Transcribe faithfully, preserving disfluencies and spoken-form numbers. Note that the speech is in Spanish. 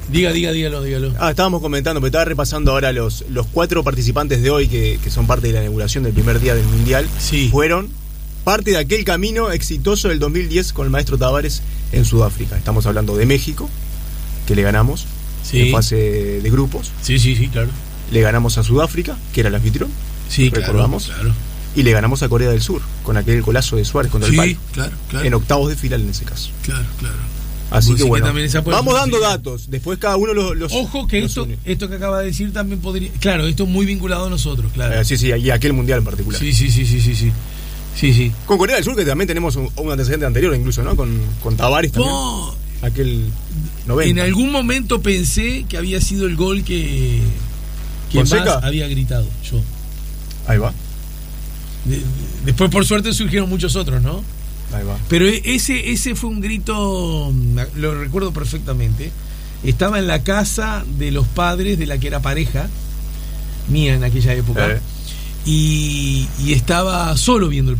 Diga, diga, dígalo, dígalo. Ah, estábamos comentando, pero estaba repasando ahora los, los cuatro participantes de hoy que, que son parte de la inauguración del primer día del Mundial. Sí. Fueron parte de aquel camino exitoso del dos mil diez con el maestro Tavares en Sudáfrica. Estamos hablando de México, que le ganamos Sí. en fase de grupos. Sí, sí, sí, claro. Le ganamos a Sudáfrica, que era el anfitrión. Sí, recordamos. claro, claro. Y le ganamos a Corea del Sur, con aquel golazo de Suárez contra Sí, el palo. claro, claro. En octavos de final en ese caso. Claro, claro. Así Pues que sí, bueno, que también esa puede vamos ser dando una datos. Después cada uno los, los Ojo que los esto, une. esto que acaba de decir también podría... Claro, esto es muy vinculado a nosotros, claro. Eh, sí, sí, y aquel mundial en particular. Sí, sí, sí, sí, sí, sí. Sí, sí. Con Corea del Sur, que también tenemos un, un antecedente anterior incluso, ¿no? Con, con Tavares también. Oh, Aquel noventa. en algún momento pensé que había sido el gol que, que más ¿Fonseca? había gritado yo. Ahí va, De- de- después, por suerte, surgieron muchos otros, ¿no? ahí va. Pero ese, ese fue un grito, lo recuerdo perfectamente. Estaba en la casa de los padres de la que era pareja mía en aquella época. Eh. Y, y estaba solo viendo el